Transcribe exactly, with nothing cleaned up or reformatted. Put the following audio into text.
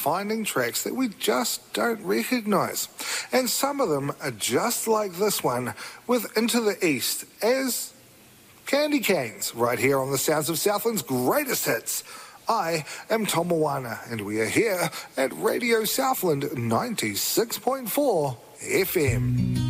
finding tracks that we just don't recognise. And some of them are just like this one with Into the East as candy canes, right here on the Sounds of Southland's greatest hits. I am Tom Moana, and we are here at Radio Southland ninety-six point four F M.